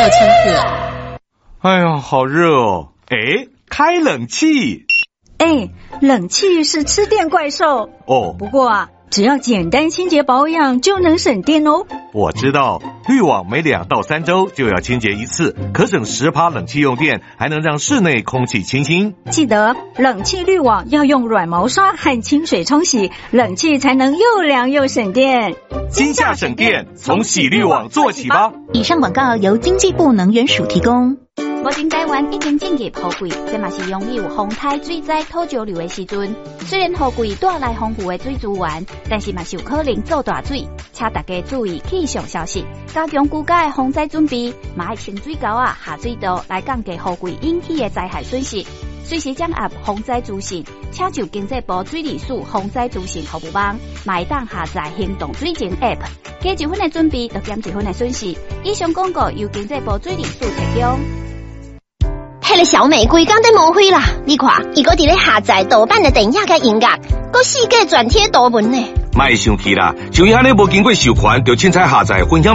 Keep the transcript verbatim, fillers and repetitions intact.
六千克。 哎呀，好热哦！哎，开冷气。 哎，冷气是吃电怪兽哦。 不过啊，只要简单清洁保养就能省电哦。 我知道，滤网每两到三周就要清洁一次，可省十趴冷气用电，还能让室内空气清新。 记得冷气滤网要用软毛刷和清水冲洗，冷气才能又凉又省电。 今夏省电，从洗滤网做起吧。 以上广告由经济部能源署提供。 目前台湾已经进入雨季，这嘛是拥有风台水灾土石流的时阵。虽然雨季带来丰富的水资源，但是嘛是有可能造大水，请大家注意气象消息，加强居家的防灾准备，嘛要清水沟啊、下水道来降低雨季引起的灾害损失。随时掌握防灾资讯，请就经济部水利署防灾资讯服务网，嘛会当下载行动水情 App， 加一分的准备，就减一分的损失。以上广告由经济部水利署提供。 迄个小美规工在误会啦！你看，伊搁伫咧下载盗版的电影甲音乐，搁四界转贴图文呢。 莫生气啦，像伊安尼无经过授权，就凊彩下载分享。